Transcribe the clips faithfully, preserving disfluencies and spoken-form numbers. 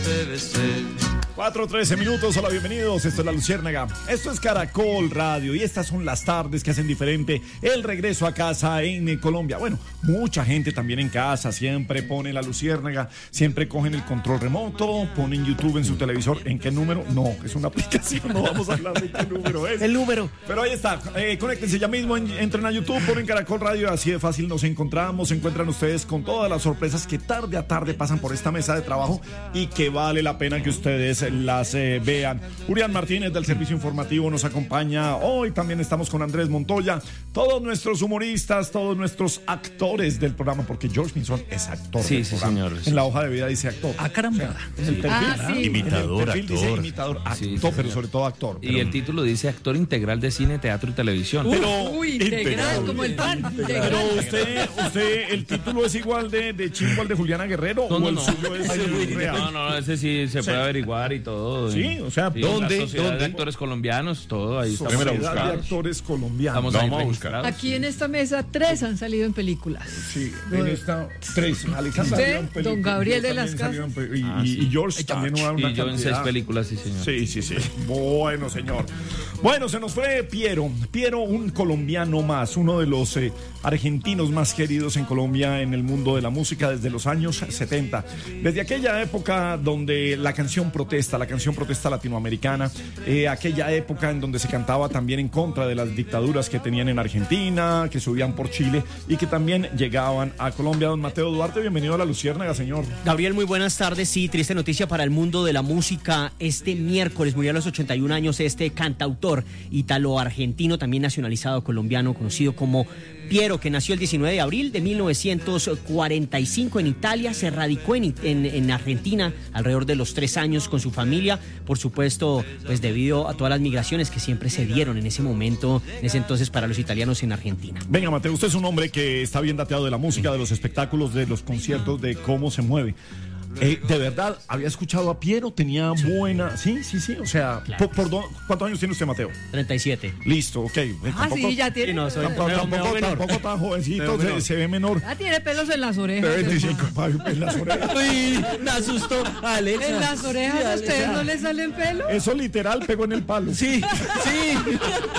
te besé. cuatro trece minutos, hola, bienvenidos, esto es La Luciérnaga, esto es Caracol Radio y estas son las tardes que hacen diferente el regreso a casa en Colombia. Bueno, mucha gente también en casa, siempre pone La Luciérnaga, siempre cogen el control remoto, ponen YouTube en su televisor. ¿En qué número? No, es una aplicación, no vamos a hablar de qué número es. El número. Pero ahí está, eh, conéctense ya mismo, en, entren a YouTube, ponen Caracol Radio, así de fácil nos encontramos, se encuentran ustedes con todas las sorpresas que tarde a tarde pasan por esta mesa de trabajo y que vale la pena que ustedes las eh, vean. Urián Martínez del Servicio Informativo nos acompaña hoy, también estamos con Andrés Montoya, todos nuestros humoristas, todos nuestros actores del programa, porque George Pinzón es actor sí, del sí, programa. Señor, sí. En la hoja de vida dice actor. Ah, caramba. En el perfil, Ah, sí. Imitador, en el perfil dice actor. imitador, actor, Sí, sí, pero señor. sobre todo actor. Y pero- el título dice actor integral de cine, teatro y televisión. Pero- Uy, integral, integral. como el pan. Pero Integral. usted, usted, el título es igual de, de chimbo al de Juliana Guerrero, No, o no, el no. suyo es el real. No, no, ese sí se puede averiguar y todo. Sí, o sea, Sí, ¿dónde? La Sociedad ¿Dónde? de Actores Colombianos, todo ahí estamos Sociedad de registrados. Actores Colombianos. Estamos No, ahí vamos a buscar. registrados. Aquí en esta mesa tres han salido en películas. Sí, en esta tres. Alexandra Usted, salió en película, don Gabriel yo de las también salió en pe- Y, Ah, y- sí. y George también una, una Y yo en seis cantidad. películas, sí, señor. Sí, sí, sí. Bueno, señor. Bueno, se nos fue Piero. Piero, un colombiano más, uno de los eh, argentinos más queridos en Colombia en el mundo de la música desde los años setenta. Desde aquella época donde la canción protesta, la canción protesta latinoamericana, eh, aquella época en donde se cantaba también en contra de las dictaduras que tenían en Argentina, que subían por Chile y que también llegaban a Colombia. Don Mateo Duarte, bienvenido a La Luciérnaga, señor. Gabriel, muy buenas tardes. Sí, triste noticia para el mundo de la música. Este miércoles murió a los ochenta y un años este cantautor italo-argentino, también nacionalizado colombiano, conocido como Piero, que nació el diecinueve de abril de mil novecientos cuarenta y cinco en Italia, se radicó en, en, en Argentina alrededor de los tres años con su familia, por supuesto, pues debido a todas las migraciones que siempre se dieron en ese momento, en ese entonces para los italianos en Argentina. Venga, Mateo, usted es un hombre que está bien dateado de la música, de los espectáculos, de los conciertos, de cómo se mueve. Eh, de verdad, había escuchado a Piero, tenía buena... Sí, sí, sí, o sea, Claro. por, por do- ¿cuántos años tiene usted, Mateo? treinta y siete. Listo, ok. Eh, Ah, sí, ya tiene. Sí, no, soy- Tampoco, me veo- me veo tampoco, menor. tampoco tan jovencito, Me veo se, menor. se ve menor. Ah, tiene pelos en las De orejas. veinticinco, hermano. en las orejas. Uy, me asustó, Alexa. En las orejas a ustedes no les salen pelos. Eso literal pegó en el palo. Sí, sí.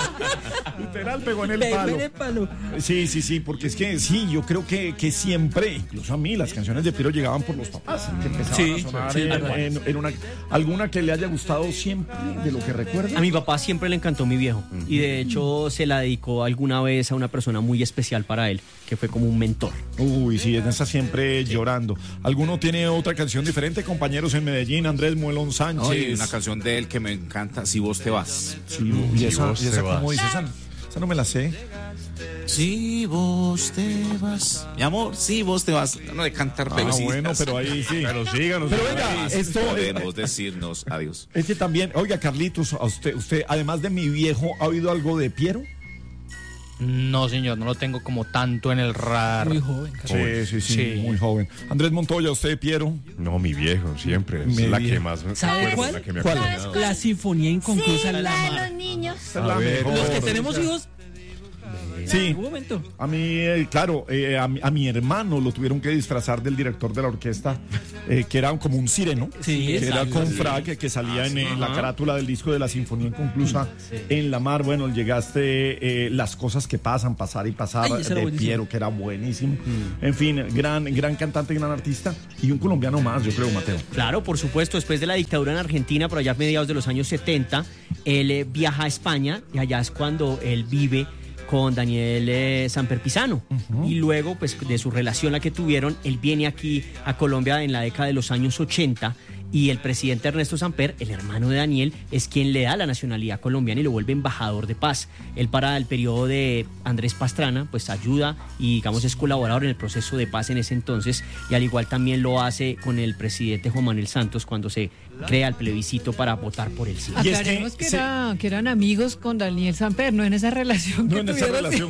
Literal pegó en el Pegó palo. en el palo. Sí, sí, sí, porque es que sí, yo creo que, que siempre, incluso a mí, las canciones de Piero llegaban por los papás, que empezaban Sí, a sonar sí, en, tal cual. en- en una, alguna que le haya gustado siempre de lo que recuerda. A mi papá siempre le encantó mi viejo y de hecho se la dedicó alguna vez a una persona muy especial para él, que fue como un mentor. Uy, sí, en esa siempre llorando. ¿Alguno tiene otra canción diferente, compañeros en Medellín? Andrés Muelón Sánchez. Oye, una canción de él que me encanta, Si vos te vas. Sí, y esa, vos y esa te ¿cómo vas. dice? Esa, esa no me la sé. Si vos te vas. Mi amor, si vos te vas. No de cantar, pero Ah, sí. bueno, pero ahí sí. Pero síganos. Pero venga, esto... Podemos decirnos adiós. Es que también, oiga, Carlitos, a usted, usted, además de mi viejo, ¿ha oído algo de Piero? No, señor, no lo tengo como tanto en el radar. Muy joven. Sí, sí, sí, Sí. muy joven. Andrés Montoya, ¿usted, Piero? No, mi viejo, siempre. Es Mi la viejo. que más me ¿Sabe acuerdo, cuál? la que me ha ¿Cuál? acompañado. La sinfonía inconclusa en la mar. niños. A A ver, mejor. Los que tenemos hijos, Sí, un momento. a mí, eh, claro, eh, a, mi, a mi hermano lo tuvieron que disfrazar del director de la orquesta, eh, que era como un sireno, Sí, que era exacto, con sí. frac, que, que salía en, eh, la carátula del disco de la Sinfonía Inconclusa en la mar. Bueno, llegaste, eh, las cosas que pasan, pasar y pasar, Ay, ese era de buenísimo. Piero, que era buenísimo. En fin, gran, gran cantante, gran artista, y un colombiano más, yo creo, Mateo. Claro, por supuesto, después de la dictadura en Argentina, por allá a mediados de los años setenta, él eh, viaja a España y allá es cuando él vive con Daniel eh, Samper Pisano. Y luego, pues, de su relación la que tuvieron, él viene aquí a Colombia en la década de los años ochenta y el presidente Ernesto Samper, el hermano de Daniel, es quien le da la nacionalidad colombiana y lo vuelve embajador de paz. Él para el periodo de Andrés Pastrana, pues ayuda y digamos es colaborador en el proceso de paz en ese entonces y al igual también lo hace con el presidente Juan Manuel Santos cuando se crea el plebiscito para votar por el sí. Y es Aclaremos que que, se- era, que eran amigos con Daniel Samper, no en esa relación No que en esa tuvieron. relación.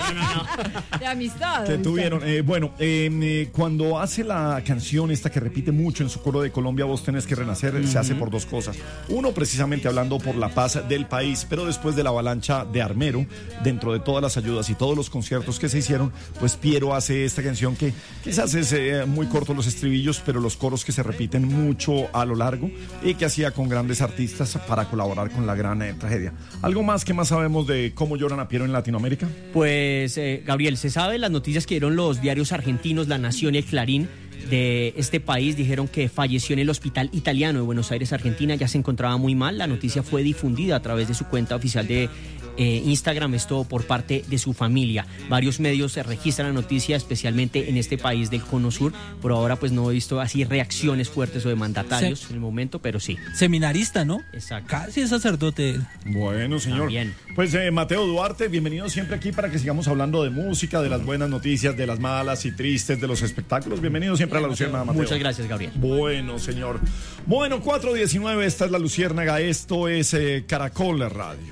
De amistad. Que amistad. tuvieron. Eh, bueno, eh, eh, cuando hace la canción esta que repite mucho en su coro de Colombia, Vos te tenés que renacer uh-huh. se hace por dos cosas. Uno, precisamente hablando por la paz del país, pero después de la avalancha de Armero, dentro de todas las ayudas y todos los conciertos que se hicieron, pues Piero hace esta canción que quizás es eh, muy corto los estribillos, pero los coros que se repiten mucho a lo largo y que hacía con grandes artistas para colaborar con la gran eh, tragedia. ¿Algo más que más sabemos de cómo lloran a Piero en Latinoamérica? Pues, eh, Gabriel, se sabe las noticias que dieron los diarios argentinos, La Nación y El Clarín, de este país. Dijeron que falleció en el hospital italiano de Buenos Aires, Argentina. Ya se encontraba muy mal. La noticia fue difundida a través de su cuenta oficial de eh, Instagram, esto por parte de su familia. Varios medios se registran la noticia, especialmente en este país del Cono Sur. Por ahora pues no he visto así reacciones fuertes o de mandatarios sí. en el momento, pero sí. Seminarista, ¿no? Exacto. Casi es sacerdote. Bueno, señor. También. Pues eh, Mateo Duarte, bienvenido siempre aquí para que sigamos hablando de música, de las buenas noticias, de las malas y tristes, de los espectáculos. Bienvenido siempre a La Luciérnaga, Mateo. Muchas gracias, Gabriel. Bueno, señor. Bueno, cuatro diecinueve, esta es La Luciérnaga, esto es eh, Caracol Radio.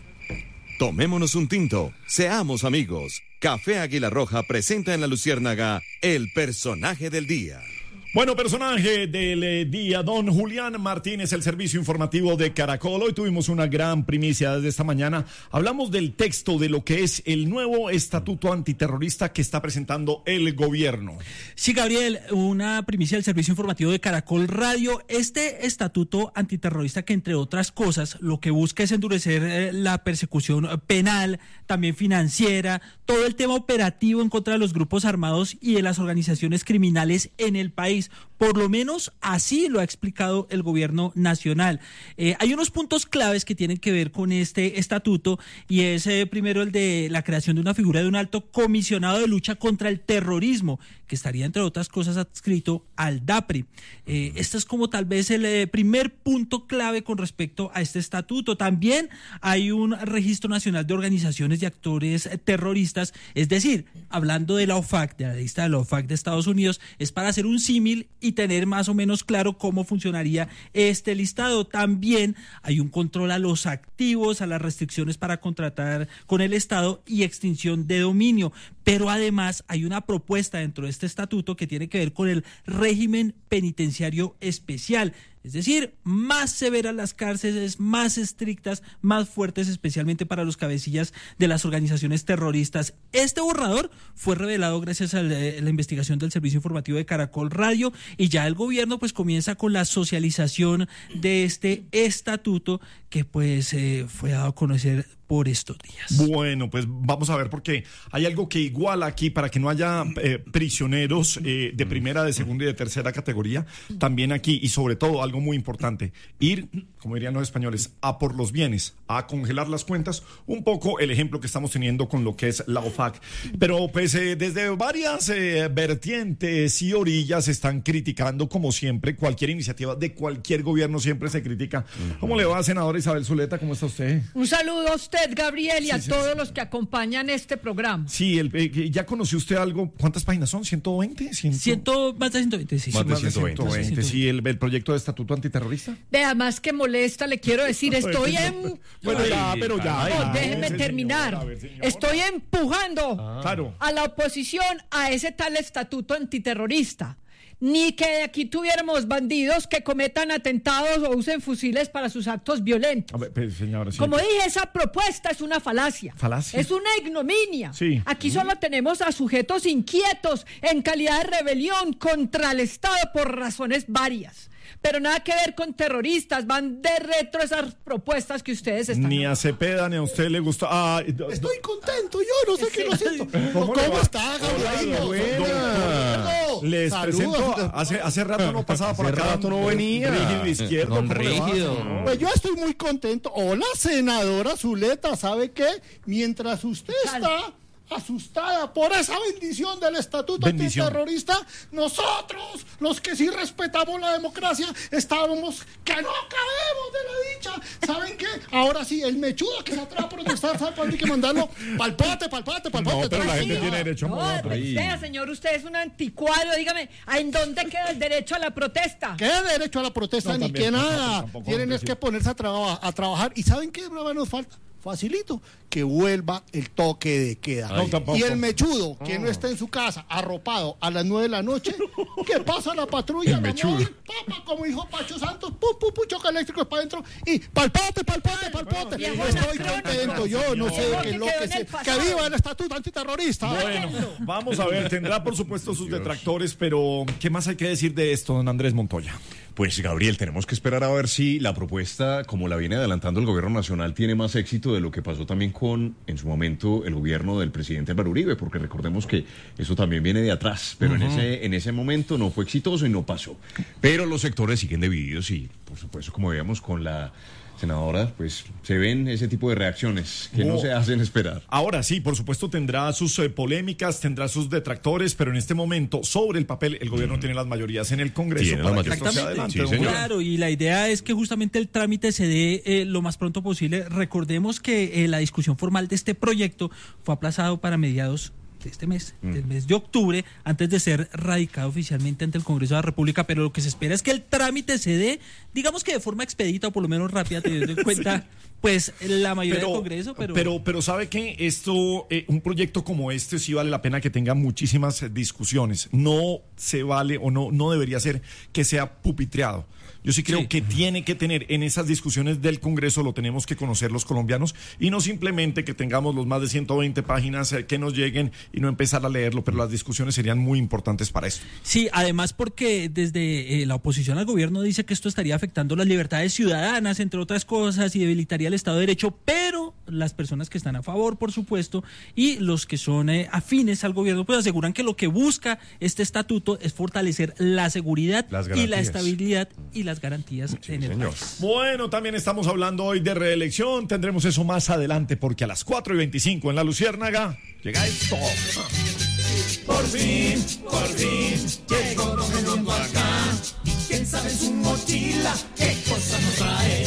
Tomémonos un tinto, seamos amigos. Café Águila Roja presenta en La Luciérnaga el personaje del día. Bueno, personaje del eh, día, don Julián Martínez, el servicio informativo de Caracol. Hoy tuvimos una gran primicia desde esta mañana. Hablamos del texto de lo que es el nuevo estatuto antiterrorista que está presentando el gobierno. Sí, Gabriel, una primicia del servicio informativo de Caracol Radio. Este estatuto antiterrorista que, entre otras cosas, lo que busca es endurecer eh, la persecución penal, también financiera, todo el tema operativo en contra de los grupos armados y de las organizaciones criminales en el país. Por lo menos así lo ha explicado el gobierno nacional. Eh, hay unos puntos claves que tienen que ver con este estatuto y es eh, primero el de la creación de una figura de un alto comisionado de lucha contra el terrorismo, que estaría entre otras cosas adscrito al DAPRI. Eh, este es como tal vez el eh, primer punto clave con respecto a este estatuto. También hay un registro nacional de organizaciones y actores eh, terroristas, es decir, hablando de la O F A C, de la lista de la O F A C de Estados Unidos, es para hacer un símil y tener más o menos claro cómo funcionaría este listado. También hay un control a los activos, a las restricciones para contratar con el Estado y extinción de dominio. Pero además hay una propuesta dentro de este estatuto que tiene que ver con el régimen penitenciario especial. Es decir, más severas las cárceles, más estrictas, más fuertes, especialmente para los cabecillas de las organizaciones terroristas. Este borrador fue revelado gracias a la, la investigación del servicio informativo de Caracol Radio y ya el gobierno pues comienza con la socialización de este estatuto que pues eh, fue dado a conocer por estos días. Bueno, pues vamos a ver porque hay algo que iguala aquí para que no haya eh, prisioneros eh, de primera, de segunda y de tercera categoría, también aquí, y sobre todo algo muy importante, ir, como dirían los españoles, a por los bienes, a congelar las cuentas, un poco el ejemplo que estamos teniendo con lo que es la O F A C. Pero pues eh, desde varias eh, vertientes y orillas están criticando, como siempre, cualquier iniciativa de cualquier gobierno siempre se critica. ¿Cómo le va, senadora Isabel Zuleta? ¿Cómo está usted? Un saludo a usted, Gabriel, y sí, a sí, todos sí. los que acompañan este programa. Sí, el, eh, ya conoció usted algo. ¿Cuántas páginas son? ¿ciento veinte? ¿cien? Ciento, más de ciento veinte, sí. Más de Más de ciento veinte, sí, el, el proyecto de estatuto antiterrorista. Vea, más que molesta, le quiero decir, estoy en... Bueno, ya, pero ya. No, ya, déjeme sí, terminar. señora, a ver, señora. Estoy empujando Ah. Claro. a la oposición a ese tal estatuto antiterrorista. Ni que de aquí tuviéramos bandidos que cometan atentados o usen fusiles para sus actos violentos. A ver, pues, señora, sí. Como dije, esa propuesta es una falacia. ¿Falacia? Es una ignominia. Sí. Aquí solo tenemos a sujetos inquietos en calidad de rebelión contra el Estado por razones varias. Pero nada que ver con terroristas, van de retro esas propuestas que ustedes están... Ni a Cepeda ni a usted le gusta. Ah, Estoy contento, yo no sé qué lo siento. ¿Cómo, ¿Cómo está, Gabriel? Buena. Les presento, hace, hace rato no pasaba por Hace acá. rato no venía. Rígido izquierdo. Don ¿cómo le va, Rígido. señor? Pues yo estoy muy contento. Hola, senadora Zuleta, ¿sabe qué? Mientras usted está asustada por esa bendición del estatuto Bendición. antiterrorista, nosotros, los que sí respetamos la democracia, estábamos que no cabemos de la dicha. ¿Saben qué? Ahora sí, el mechudo que se atreve a protestar, ¿sabe cuándo hay que mandarlo? Palpate, palpate, palpate. No, pero la gente Tranquilo. tiene derecho a No, mover. pues, vea, señor, usted es un anticuado. Dígame, ¿en dónde queda el derecho a la protesta? ¿Qué derecho a la protesta? No, ni también, que tampoco, nada. tampoco, Tienen hombre, es sí. que ponerse a, traba- a trabajar. ¿Y saben qué brava nos falta? facilito, que vuelva el toque de queda. No, tampoco. Y el mechudo, que no esté en su casa arropado a las nueve de la noche, que pasa la patrulla, El mechudo. mamá, papá, como dijo Pacho Santos, pum, pum, pum, choque eléctrico para adentro, y palpote, palpote, palpote. Viejo Estoy anacrónico. contento, yo no sé Viejo qué es que lo quedó que en se... el Que pasado. viva el estatuto antiterrorista. Bueno, vamos a ver, tendrá por supuesto sus detractores, pero ¿qué más hay que decir de esto, don Andrés Montoya? Pues Gabriel, tenemos que esperar a ver si la propuesta, como la viene adelantando el gobierno nacional, tiene más éxito de lo que pasó también con, en su momento, el gobierno del presidente Álvaro Uribe, porque recordemos que eso también viene de atrás, pero en ese en ese momento no fue exitoso y no pasó. Pero los sectores siguen divididos y, por supuesto, como veíamos con la senadora, pues se ven ese tipo de reacciones que no, No. se hacen esperar. Ahora sí, por supuesto tendrá sus eh, polémicas, tendrá sus detractores, pero en este momento, sobre el papel, el gobierno tiene las mayorías en el Congreso Tiene para las que esto sea mayorías. adelante. Sí, don señor. Julián. Claro, y la idea es que justamente el trámite se dé eh, lo más pronto posible. Recordemos que eh, la discusión formal de este proyecto fue aplazado para mediados de este mes, del mes de octubre, antes de ser radicado oficialmente ante el Congreso de la República, pero lo que se espera es que el trámite se dé, digamos que de forma expedita o por lo menos rápida, teniendo en cuenta pues la mayoría del Congreso, pero... pero, pero sabe que esto, eh, un proyecto como este sí vale la pena que tenga muchísimas eh, discusiones. No se vale o no, no debería ser que sea pupitreado. Yo sí creo Sí. que tiene que tener en esas discusiones del Congreso, lo tenemos que conocer los colombianos y no simplemente que tengamos los más de ciento veinte páginas eh, que nos lleguen y no empezar a leerlo, pero las discusiones serían muy importantes para esto. Sí, además porque desde eh, la oposición al gobierno dice que esto estaría afectando las libertades ciudadanas, entre otras cosas, y debilitaría el Estado de Derecho, pero las personas que están a favor, por supuesto, y los que son eh, afines al gobierno, pues aseguran que lo que busca este estatuto es fortalecer la seguridad Las y la garantías. estabilidad y las garantías en el señor. país. Bueno, también estamos hablando hoy de reelección. Tendremos eso más adelante porque a las cuatro y veinticinco en La Luciérnaga llega esto. Por fin, por fin, llegó Don Geronimo acá. ¿Quién sabe su mochila qué cosa nos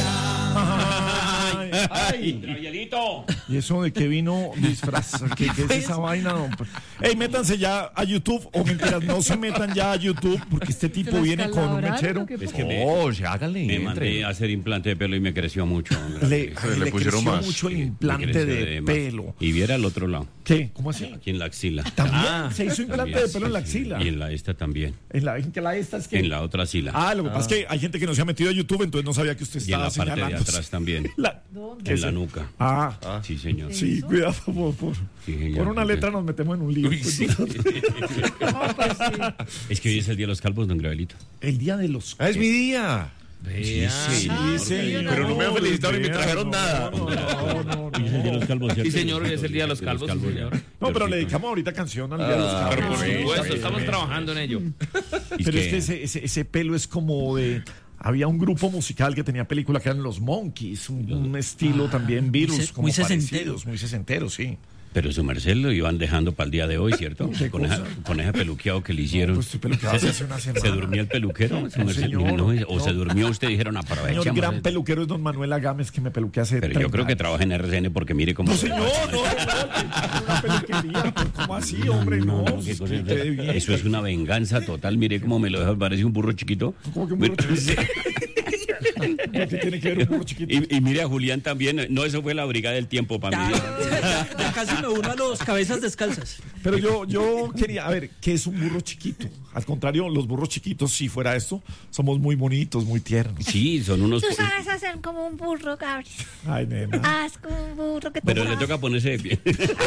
traerá? Ay, ay. Gabrielito. ¿Y eso de qué vino disfraz? ¿Qué, qué es esa vaina? No? Ey, métanse ya a YouTube, o mentiras, no se metan ya a YouTube, porque este tipo ¿Se viene con un descalabraron mechero. o qué Es que me, Oye, hágale, me entre. mandé a hacer implante de pelo y me creció mucho. hombre. Le, Se le le pusieron creció más. mucho el Sí, me implante creció de más. pelo. Y viera al otro lado, ¿Qué? ¿Cómo así? aquí en la axila. También se hizo implante También, de pelo en la sí, sí. axila. Y en la esta también. En la, en que la esta es que... En la otra axila. Ah, lo que pasa es que hay gente que no se ha metido a YouTube, entonces no sabía que usted y en estaba la parte de señalando. atrás también. La- ¿qué En es la eso? nuca. Ah, Sí, señor. sí, cuidado, por, por, Sí, señor. por una letra nos metemos en un lío. Uy, sí. No, pues sí. Es que hoy es el día de los calvos, don Gravelito. El día de los... Ah, es mi día. Sí, Ah, señor. Pero no me han felicitado ni me Vea, trajeron no, nada. No, no, no, Hoy es el día de los calvos, ¿cierto? Sí, señor, hoy es el día de los calvos, sí, señor. No, pero le dedicamos ahorita canción al día de los Ah, calvos. pero por Sí, supuesto, está bien, estamos bien. trabajando en ello. ¿Y Pero qué? es que ese, ese, ese pelo es como de... Había un grupo musical que tenía película que eran los Monkeys, un, un estilo también Beatles, muy se- como muy sesentero. parecidos, muy sesentero, sí. Pero su merced lo iban dejando para el día de hoy, ¿cierto? ¿Qué Con, cosa? esa, con ese peluqueado que le hicieron. Pues estoy peluqueado desde hace una semana. ¿Se durmió el peluquero? Su No, merced, señor, no, o no. se durmió usted, dijeron, Señor, aprovechamos. gran esto. peluquero es don Manuel Agames, que me peluquea hace Pero yo treinta creo que años. trabaja en R C N porque mire cómo... No, señor, no, no, no, una peluquería, pues, ¿cómo así, hombre? No, No, qué cosa es quede esa. bien. Eso es una venganza total. Mire cómo me lo deja, parece un burro chiquito. ¿Cómo que un burro Bueno, chiquito? sí. ¿Qué tiene que ver un burro chiquito? Y, y mire a Julián también. No, eso fue la brigada del tiempo para mí. Ya, ya casi me uno a los cabezas descalzas. Pero yo, yo quería, a ver, ¿qué es un burro chiquito? Al contrario, los burros chiquitos, si fuera esto, somos muy bonitos, muy tiernos. Sí, son unos... Tú sabes hacer como un burro, Gabriel. Ay, nena. Haz como un burro que te Pero le toca ponerse de pie.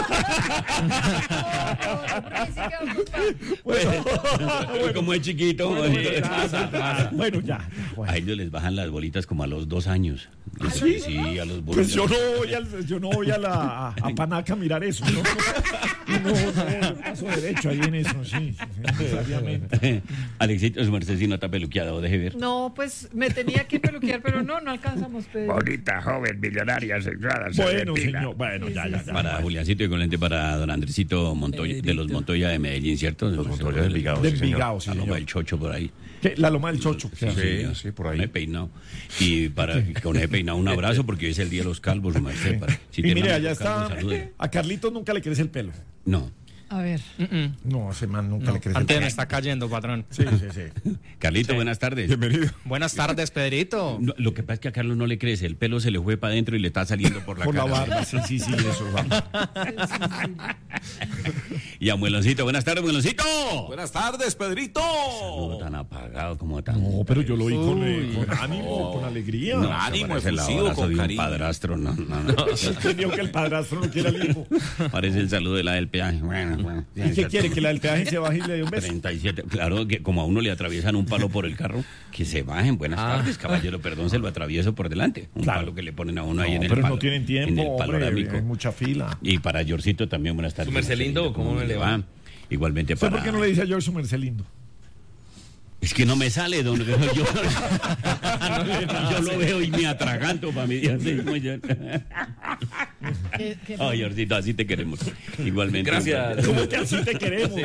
Bueno, Como es chiquito. bueno, ya. ya, bueno. A ellos les bajan las bolitas como a los dos años. ¿Ah, sí? Sí, a los burros. Pues yo no voy, al, yo no voy a la a, a Panaca a mirar eso, ¿no? No, no, no, paso derecho ahí en eso, sí, necesariamente. Alexito, su merced si no está peluqueado, deje ver. No, pues me tenía que peluquear, pero no, no alcanzamos, Pedro. Bonita, joven, millonaria, sexuada. Bueno, Serpentina. señor, bueno, ya, ya, ya. Para Juliancito y con lente para don Andresito Montoya, de los Montoya de Medellín, ¿cierto? Los Montoya del Envigado, De sí, señor. Envigado, sí, A señor. Loma del Chocho por ahí. ¿Qué? La Loma del Chocho. Sí, claro. señor. sí, por ahí. Me he peinado. Y para, con ese peinado un abrazo porque hoy es el día de los calvos, su merced. Para- si Y tiene mire, amigos allá calvos, está. salude. A Carlitos nunca le crece el pelo. No. A ver. No, ese man nunca le crece. Antes me está cayendo, patrón. Sí, sí, sí. Carlito, Sí. buenas tardes. Bienvenido. Buenas tardes, Pedrito. No, lo que pasa es que a Carlos no le crece, el pelo se le fue para adentro y le está saliendo por la Por la cara. barba, sí, sí, sí, eso va. Y a Mueloncito, buenas tardes, Mueloncito. Buenas tardes, Pedrito. Saludo tan apagado como tan... No, pero yo lo vi con, eh, Uy. con ánimo, con alegría. No, ánimo, parece el efusivo, abrazo con de un cariño. padrastro, no, no, no. Entendió que el padrastro no quiere al hijo. Parece el saludo de la del peaje. Bueno, bueno. ¿Y qué quiere? ¿Que la del peaje se baje y le dé un beso? treinta y siete. Claro, que como a uno le atraviesan un palo por el carro, que se bajen. Buenas Ah. tardes, caballero, perdón, se lo atravieso por delante. Un Claro. palo que le ponen a uno ahí No, en el pero palo. no tienen en tiempo, el hombre, panorámico. hay mucha fila. Y para Yorcito también, buenas tardes. Su merced lindo, ¿cómo me le va? ¿Usted Igualmente para... por qué no le dice a George su merced lindo? Es que no me sale, don. Yo, yo, yo lo veo y me atraganto para mi día. ¿Qué- qué- Ay, Yorcito, así te queremos. Igualmente. Gracias. ¿Cómo que así te queremos?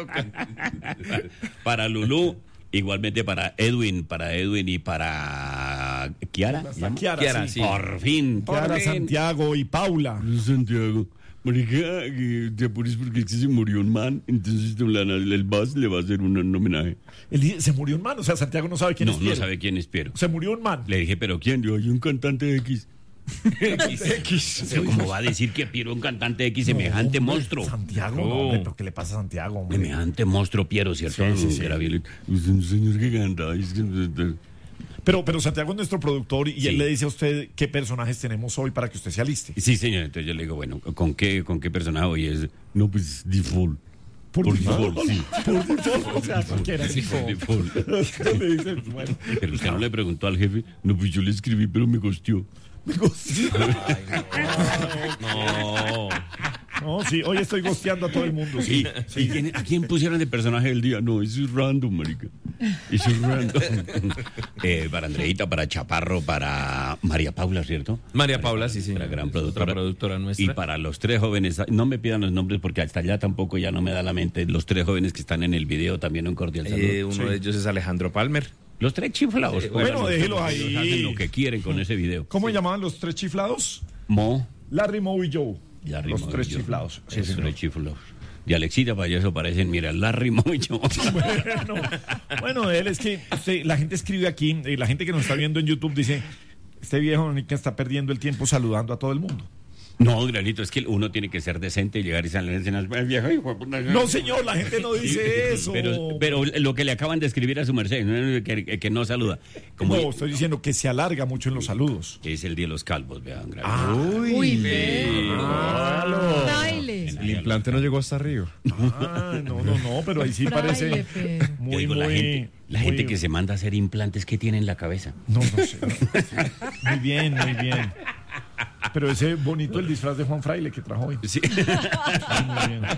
Para Lulú, igualmente para Edwin, para Edwin y para Kiara. ¿se llama? Kiara, Kiara, sí. sí. Por fin. por Kiara, fin. Santiago y Paula. Santiago. Marica, que te apures porque es que se murió un man, entonces la- la- el B A S le va a hacer un, un homenaje. Él dice, se murió un man, o sea, Santiago no sabe quién No, es no Piero. sabe quién es Piero. Se murió un man. Le dije, ¿pero quién? Yo, hay un cantante X. X. Pero ¿cómo va a decir que Piero es un cantante X, semejante hombre, monstruo? Santiago, no, No. hombre, ¿pero qué le pasa a Santiago, hombre? Semejante monstruo, Piero, ¿cierto? Sí, sí, sí. Era bien- es un señor que canta. es que- Pero, pero Santiago es nuestro productor y Sí. él le dice a usted qué personajes tenemos hoy para que usted se aliste. Sí, señor. Entonces yo le digo, bueno, ¿con qué, con qué personaje hoy es? No, pues default. Por, Por default, default, sí. Por default, o sea, cualquiera. sí. Por default. Usted le dice, bueno, Pero usted no le preguntó al jefe. No, pues yo le escribí, pero me costeó. me gustó. No. No, sí, hoy estoy gosteando a todo el mundo. Sí, ¿Y, y quién- a quién pusieron de personaje del día? No, eso es random, marica. Eso es random. Eh, para Andreita, para Chaparro, para María Paula, ¿cierto? María Paula, sí, sí. La gran Otra productora. productora nuestra. Y para los tres jóvenes, no me pidan los nombres porque hasta allá tampoco ya no me da la mente. Los tres jóvenes que están en el video, también un cordial saludo. Eh, uno de ellos es Alejandro Palmer. Los tres chiflados. Sí, bueno, Pónganlos, déjelos ellos ahí. hacen lo que quieren con ese video. ¿Cómo llamaban los tres chiflados? Mo. Larry, Moe y Joe. Larry, los Moe tres y yo. chiflados. Sí, Los señor. tres chiflados. Y Alexita Payaso parecen, mira, Larry Moe y yo. Bueno, bueno, él es que usted- la gente escribe aquí, y la gente que nos está viendo en YouTube dice, este viejo que está perdiendo el tiempo saludando a todo el mundo. No, Granito, es que uno tiene que ser decente y llegar y salir en escenas. "El viejo hijo de puta". No, señor, la gente no dice eso. Pero, pero lo que le acaban de escribir a su merced, ¿no? que, que no saluda. Como No, estoy diciendo que se alarga mucho en los saludos. es el día de los calvos, vean. Granito. Ah, Uy, ve. claro. Fraile. El implante no llegó hasta arriba. Ah, no, no, no, pero ahí sí Fraile, parece pero- Yo muy, digo, muy... la gente, la muy- gente que se manda a hacer implantes, ¿qué tiene en la cabeza? No, no sé. Muy bien, muy bien. Pero ese bonito el disfraz de Juan Fraile que trajo hoy. Sí. Muy bien.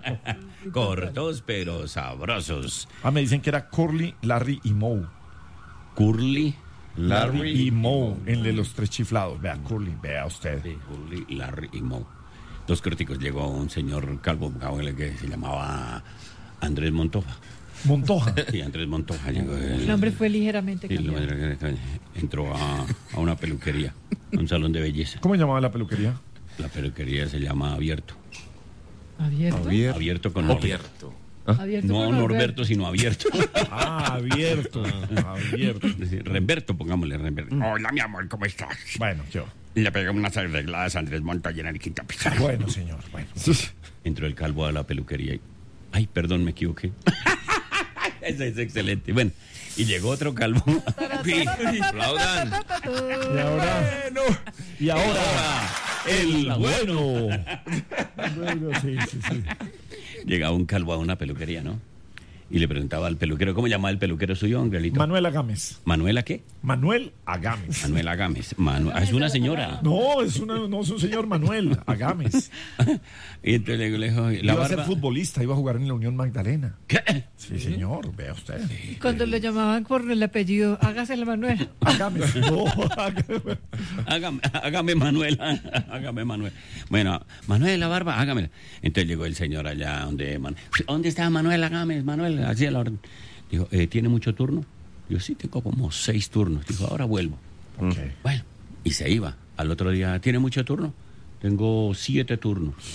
Cortos pero sabrosos. Ah, me dicen que era Curly, Larry y Moe. Curly. Larry y Moe, el de los tres chiflados. Vea, Curly, vea usted. Sí, Curly, Larry y Moe. Dos críticos. Llegó un señor calvo que se llamaba Andrés Montoja. Montoja. Sí, Andrés Montoja llegó. El nombre fue ligeramente Sí, lo- cambiado. entró a, a una peluquería, a un salón de belleza. ¿Cómo llamaba la peluquería? La peluquería se llama Abierto. ¿Abierto? Abierto. Abierto con Norberto. Abierto. Abierto No con Norberto, sino Abierto. Ah, abierto. Abierto. Sí, Remberto, pongámosle Remberto. Hola, mi amor, ¿cómo estás? Bueno, yo. Le pegué unas arregladas a Andrés Montoya en el quinto piso. Bueno, señor. Bueno. Entró el calvo a la peluquería y... Ay, perdón, me equivoqué. Ese es excelente. Bueno, y llegó otro calvo. Sí, aplaudan. Y ahora. Y ahora. el Bueno. Bueno, sí, sí, sí. Llegaba un calvo a una peluquería, ¿no? Y le preguntaba al peluquero, ¿cómo llamaba el peluquero suyo, Angelito? Manuela Gámez. ¿Manuela qué? Manuel Agames. Manuela Gámez. Manu- ah, es una señora. No, es una, no es un señor Manuel Agames. Y entonces le le dijo, la Iba a ser barba... futbolista, iba a jugar en la Unión Magdalena. ¿Qué? Sí, señor, vea usted. Cuando le llamaban por el apellido, hágase el Manuel. Agames. No, Agames. Hágame, hágame Manuel, hágame Manuel. Bueno, Manuel, la barba, hágame. Entonces llegó el señor allá donde... Man- ¿Dónde está Manuel Agames? Manuel, así a la orden. Dijo, eh, ¿tiene mucho turno? Yo sí, tengo como seis turnos. Dijo, ahora vuelvo. Ok. Bueno, y se iba. Al otro día, ¿tiene mucho turno? Tengo siete turnos.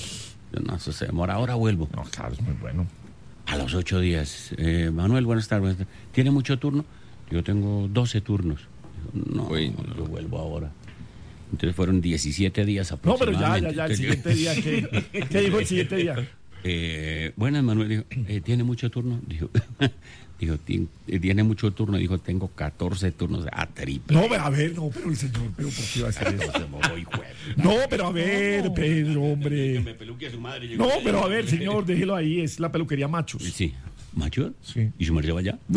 No, eso se demora, ahora vuelvo. No, claro, es muy bueno. A los ocho días, eh, Manuel, buenas tardes. ¿Tiene mucho turno? Yo tengo doce turnos. Dijo, no, Uy, yo vuelvo ahora. Entonces fueron diecisiete días No, pero ya, aproximadamente. ya, ya, el Entonces, siguiente día, ¿qué, ¿qué dijo el siguiente día? Eh, buenas, Manuel, dijo, eh, ¿tiene mucho turno? Dijo, dijo, "Tien- eh, ¿tiene mucho turno? Dijo, tengo catorce turnos a triple. No, pero a ver, no, pero el señor, pero ¿por qué iba a hacer eso? Voy, juez. No, pero a ver, Pedro, Que hombre. me peluque a su madre. yo No, creo que- pero a ver, señor, déjelo ahí, es la peluquería Machos. Sí. ¿Macho? Sí. ¿Y su merced va allá?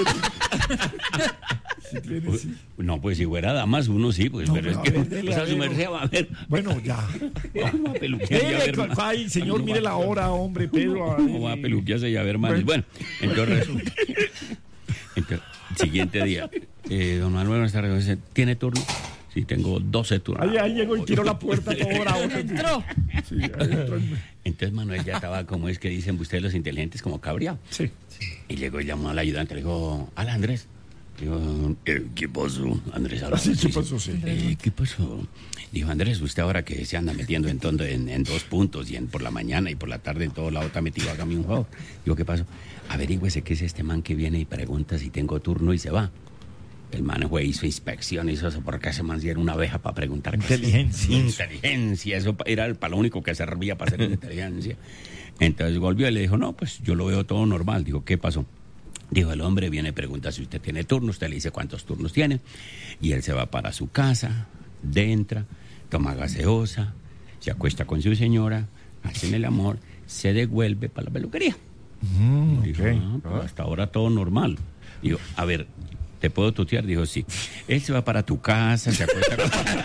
Sí, tiene, sí. No, pues si fuera damas, uno sí, pues, No, pero es pero que, a ver, dele, o sea, a su ver, merced no. va a ver. Bueno, ya. Vamos a peluquear y a Dele, ver cu- más. ay, señor, No, mire la hora, hombre, Pedro. a ver. ¿Cómo va a peluquearse y a ver más? Bueno, entonces, entonces, siguiente día, eh, don Manuel, buenas tardes, dice, ¿tiene turno? Sí, tengo doce turnos. Ahí, ahí llegó y tiró la puerta todo bravo. Entró. Sí, ahí entró. Entonces Manuel ya estaba, como es que dicen ustedes los inteligentes, como cabreado. Sí. Y llegó y llamó al ayudante, le dijo, hola Andrés. Dijo, eh, ¿qué pasó? Andrés habló. Sí, ¿qué Dice, pasó? Sí. "Eh, ¿Qué pasó? Dijo, Andrés, usted ahora que se anda metiendo en, todo, en, en dos puntos y en por la mañana y por la tarde en todo lado está metido, hágame un favor. Digo, ¿qué pasó? Averígüese qué es este man que viene y pregunta si tengo turno y se va. El man fue, hizo inspección, hizo eso, porque ese man sí era una abeja para preguntar. Inteligencia. Inteligencia, eso pa- era para lo único que servía para hacer inteligencia. Entonces volvió y le dijo, no, pues yo lo veo todo normal. Digo, ¿qué pasó? Dijo, el hombre viene y pregunta si usted tiene turno, usted le dice cuántos turnos tiene, y él se va para su casa, entra, toma gaseosa, se acuesta con su señora, hacen el amor, se devuelve para la peluquería. Mm, Dijo, ok. "Ah, pues hasta ahora todo normal". Digo, a ver, ¿te puedo tutear? Dijo, sí. Él se va para tu casa, se acuesta con...